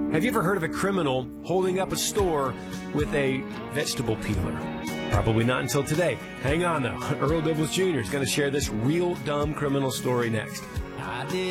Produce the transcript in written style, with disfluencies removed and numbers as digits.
Have you ever heard of a criminal holding up a store with a vegetable peeler? Probably not until today. Hang on, though. Earl Dibbles Jr. is going to share this real dumb criminal story next.